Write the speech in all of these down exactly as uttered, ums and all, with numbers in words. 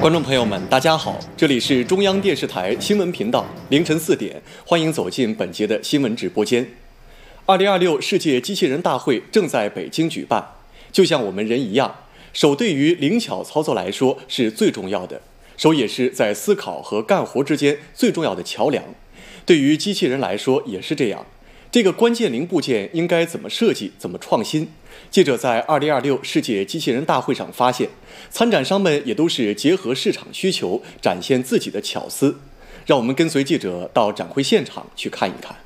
观众朋友们，大家好，这里是中央电视台新闻频道，凌晨四点，欢迎走进本节的新闻直播间。二零二六世界机器人大会正在北京举办，就像我们人一样，手对于灵巧操作来说是最重要的，手也是在思考和干活之间最重要的桥梁。对于机器人来说也是这样，这个关键零部件应该怎么设计，怎么创新？记者在二零二六世界机器人大会上发现，参展商们也都是结合市场需求，展现自己的巧思。让我们跟随记者到展会现场去看一看。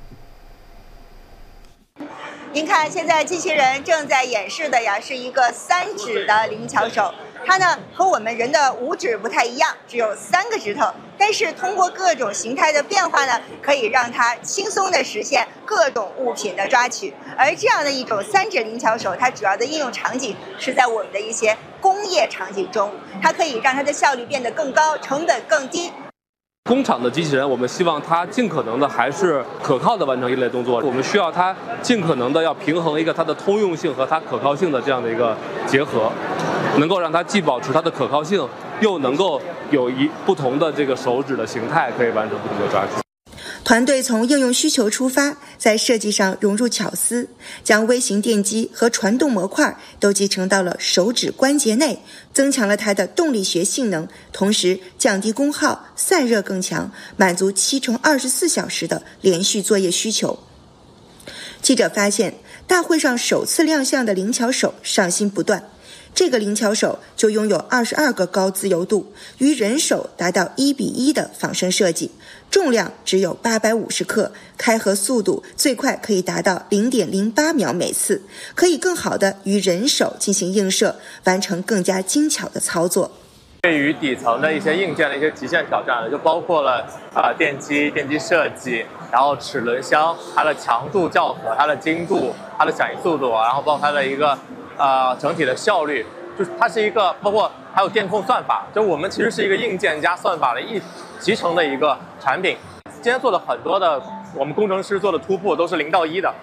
您看，现在机器人正在演示的呀，是一个三指的灵巧手。它呢和我们人的五指不太一样，只有三个指头，但是通过各种形态的变化呢，可以让它轻松地实现各种物品的抓取。而这样的一种三指灵巧手，它主要的应用场景是在我们的一些工业场景中，它可以让它的效率变得更高，成本更低。 工厂的机器人，我们希望它尽可能的还是可靠的完成一类动作。我们需要它尽可能的要平衡一个它的通用性和它可靠性的这样的一个结合，能够让它既保持它的可靠性，又能够有一不同的这个手指的形态可以完成不同的抓取。 团队从应用需求出发，在设计上融入巧思，将微型电机和传动模块都集成到了手指关节内，增强了它的动力学性能，同时降低功耗，散热更强，满足七乘二十四小时的连续作业需求。记者发现，大会上首次亮相的灵巧手上新不断，这个灵巧手就拥有二十二个高自由度，与人手达到一比一的仿生设计，重量只有八百五十克，开合速度最快可以达到 零点零八秒每次，可以更好的与人手进行映射，完成更加精巧的操作。 对于底层的一些硬件的一些极限挑战，就包括了呃电机、电机设计，然后齿轮箱它的强度校核、它的精度、它的响应速度，然后包括它的一个呃整体的效率，就是它是一个包括还有电控算法，就我们其实是一个硬件加算法的一集成的一个产品。今天做了很多的我们工程师做的突破都是零到一的。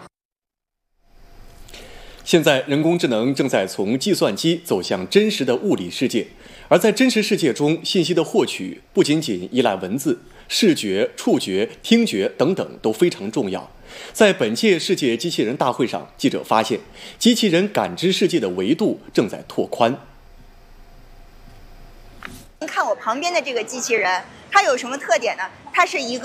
现在人工智能正在从计算机走向真实的物理世界，而在真实世界中，信息的获取不仅仅依赖文字，视觉、触觉、听觉等等都非常重要。在本届世界机器人大会上，记者发现，机器人感知世界的维度正在拓宽。 您看我旁边的这个机器人，它有什么特点呢？它是一个